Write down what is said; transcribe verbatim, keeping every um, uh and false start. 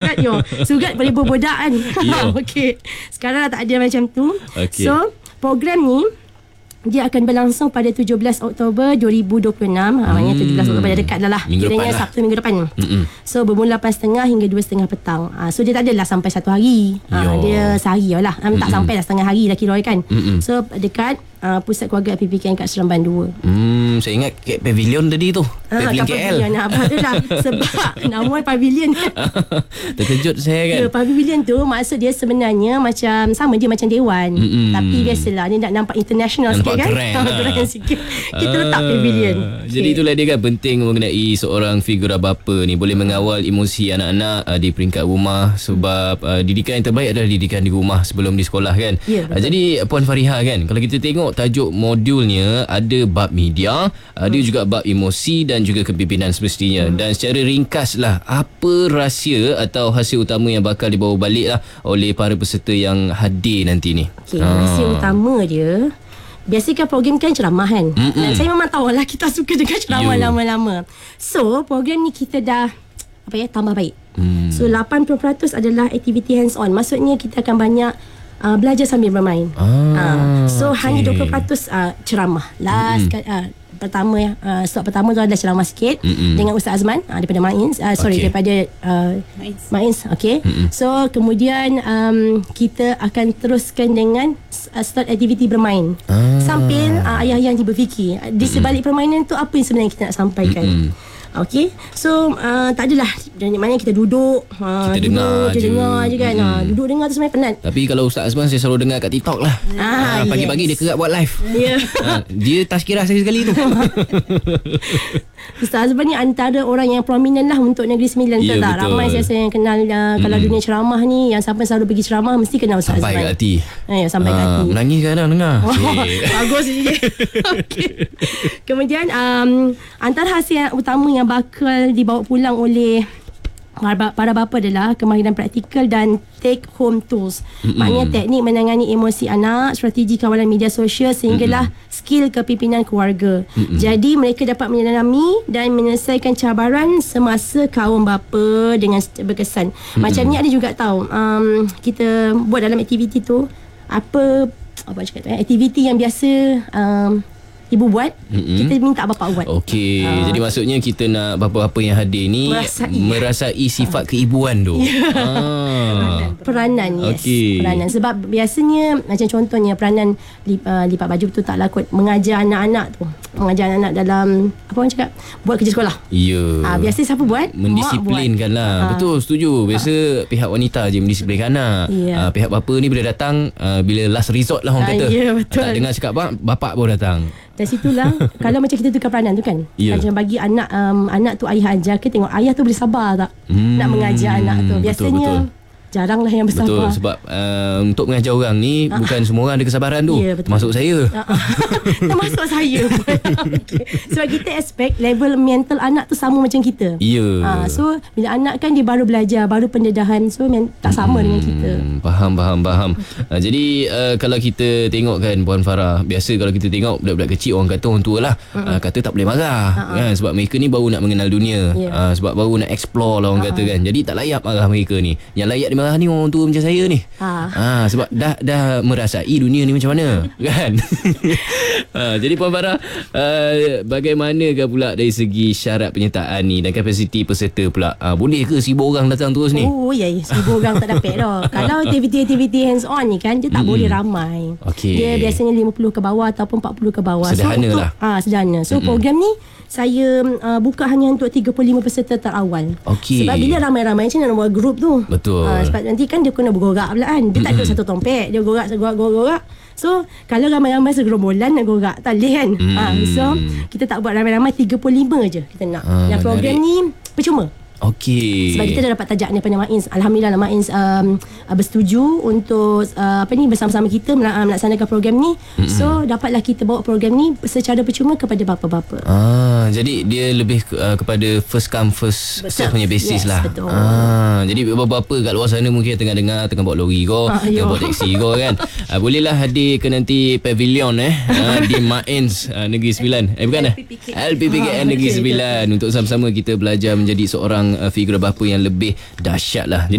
Sugat yo. Sugat boleh berbudak kan. Yeah. Okey. Sekarang dah tak ada macam tu. Okay. So program ni dia akan berlangsung pada tujuh belas Oktober dua ribu dua puluh enam. Ha, maknanya tujuh belas Oktober dah dekat dah lah. Minggu depan Kiranya lah. Sabtu minggu depan. Mm-mm. So bermula lapan tiga puluh hingga dua tiga puluh petang. Ha, so dia tak adalah sampai satu hari. Ha, dia sehari lah. Ha, tak sampai dah setengah hari lah kira kan. Mm-mm. So dekat uh, Pusat Keluarga P P K Kat Seremban dua. Hmm, saya ingat kat Pavilion tadi tu. Ah, Pavilion K L. Pavilion. Nah, tu lah. Sebab nama Pavilion kan. Terkejut saya kan. Ya, Pavilion tu maksud dia sebenarnya macam sama dia macam Dewan. Mm-mm. Tapi biasalah dia nak nampak international Nampak sikit kan. keren, ha. Keren sikit. Kita letak Pavilion. Jadi itulah dia kan penting mengenai seorang figura bapa ni boleh mengawal emosi anak-anak uh, di peringkat rumah sebab uh, didikan yang terbaik adalah didikan di rumah sebelum di sekolah kan. Ya, uh, jadi Puan Fariha kan kalau kita tengok tajuk modulnya ada bab media, ada hmm. juga bab emosi dan juga kepimpinan semestinya. Hmm. Dan secara ringkas lah apa rahsia atau hasil utama yang bakal dibawa balik lah oleh para peserta yang hadir nanti ni. Okey, hasil utama dia biasanya program kan ceramah kan. Mm-mm. Dan saya memang tahu lah kita suka dengan ceramah You. lama-lama. So program ni kita dah apa ya tambah baik. Hmm. So lapan puluh peratus adalah aktiviti hands on. Maksudnya kita akan banyak uh, belajar sambil bermain. Ah, uh, so okay. hanya dua puluh peratus uh, ceramah. Last mm-hmm. uh, pertama ya uh, slot pertama tu adalah ceramah sikit mm-hmm. dengan Ustaz Azman uh, daripada Mains uh, sorry okay. daripada uh, Mains okey. Mm-hmm. So kemudian um, kita akan teruskan dengan uh, slot aktiviti bermain ah. sambil uh, ayah yang berfikir di sebalik mm-hmm. permainan tu apa yang sebenarnya kita nak sampaikan. Mm-hmm. Okey. So uh, tak adalah maknanya kita duduk uh, kita duduk, dengar kita je. dengar je kan. Hmm. Uh, duduk dengar tu sebenarnya penat. Tapi kalau Ustaz Azman saya selalu dengar kat TikTok lah. Ah, ha, pagi-pagi yes. dia kerap buat live. Yeah. Ha, dia tazkirah saya sekali tu. Ustaz Azman ni antara orang yang prominent lah untuk Negeri Sembilan. Ya, tak? betul. Ramai saya yang kenal uh, kalau Mm-mm. dunia ceramah ni yang sampai selalu pergi ceramah mesti kenal Ustaz Sampai Azman. kat hati. Ya, sampai ha, kat hati. Menangis kadang dengar. Oh, bagus je. Okay. Kemudian um, antara hasil yang utama yang bakal dibawa pulang oleh para bapa adalah kemahiran praktikal dan take home tools. Mm-mm. Maknanya teknik menangani emosi anak, strategi kawalan media sosial sehinggalah Mm-mm. skill kepimpinan keluarga. Mm-mm. Jadi mereka dapat menyelami dan menyelesaikan cabaran semasa kaum bapa dengan berkesan. Mm-mm. Macam ni ada juga tahu um, kita buat dalam aktiviti tu apa apa cakap tu eh, aktiviti yang biasa um, ibu buat, mm-hmm. kita minta bapa buat. Okey, uh, jadi maksudnya kita nak bapa-bapa yang hadir ni merasai, merasai sifat uh. keibuan tu. ah. Peranan, yes. Okay. Peranan. Sebab biasanya macam contohnya peranan lip, uh, lipat baju tu taklah kot mengajar anak-anak tu. Mengajar anak-anak dalam apa orang cakap? Buat kerja sekolah. Ya. Ah, biasa siapa buat? Mendisiplinkan lah. Ah. Betul, setuju. Biasa ah. pihak wanita je mendisiplinkan anak. Yeah. Ah, pihak bapa ni bila datang uh, bila last resort lah orang ah, kata. Ya, betul. Tak dengar cakap bang, bapak baru datang. Dari situlah kalau macam kita tukar peranan tu kan. Yeah. Macam bagi anak um, anak tu ayah ajar, kita tengok ayah tu boleh sabar tak hmm. nak mengajar anak tu. Biasanya betul, betul. jaranglah yang bersabar. Betul, sebab uh, untuk mengajar orang ni uh, bukan semua orang ada kesabaran tu. Yeah, termasuk saya. Uh, termasuk saya pun. Okay. Sebab kita expect level mental anak tu sama macam kita. Ya. Yeah. Uh, so bila anak kan dia baru belajar, baru pendedahan, so men- tak sama hmm, dengan kita. Faham, faham, faham. Uh, jadi uh, kalau kita tengok kan Puan Farah, biasa kalau kita tengok budak-budak kecil orang kata orang tua lah uh-uh. uh, kata tak boleh marah uh-uh. kan, sebab mereka ni baru nak mengenal dunia. Yeah. Uh, sebab baru nak explore lah orang uh-uh. kata kan. Jadi tak layak marah mereka ni. Yang layak dimarah ni orang tua macam saya ni. Ha. Ha, sebab dah dah merasai dunia ni macam mana kan. Ha, jadi Puan Farah, uh, bagaimanakah pula dari segi syarat penyertaan ni dan kapasiti peserta pula? Uh, boleh ke seribu orang datang terus ni? Oh ya, seribu orang tak dapat dah. Kalau aktiviti-aktiviti hands on ni kan dia tak hmm. boleh ramai. Okay. Dia biasanya lima puluh ke bawah ataupun empat puluh ke bawah. Sederhana so, lah. Ah, ha, sederhana. So hmm. program ni saya uh, buka hanya untuk tiga puluh lima peserta terawal. Okay. Sebab bila ramai-ramai macam mana nak buat grup tu. Betul. Uh, sebab nanti kan dia kena bergorak pula kan. Dia mm-hmm. tak duduk satu tompek. Dia gorak, gorak, gorak, gorak. So kalau ramai-ramai segerombolan nak gorak tak boleh kan. Mm. Uh, so kita tak buat ramai-ramai, tiga puluh lima je kita nak. Uh, Yang program menarik. Ni percuma. Okey. Sebab kita dah dapat tajak daripada Mains. Alhamdulillah Mains um, uh, bersetuju untuk uh, apa ni bersama-sama kita melaksanakan program ni. Mm-hmm. So dapatlah kita bawa program ni secara percuma kepada bapa-bapa. Ah, jadi dia lebih uh, kepada first come first serve punya basis yes, lah. Betul. Ah, jadi bapa-bapa kat luar sana mungkin tengah dengar tengah bawa lori ko, ah, tengah bawa taksi ko kan. Ah, bolehlah hadir ke nanti pavilion eh ah, di Mains uh, Negeri Sembilan. Eh bukan eh? L P P K N Negeri Sembilan untuk sama-sama kita belajar menjadi seorang uh, figura bapa yang lebih dahsyat lah.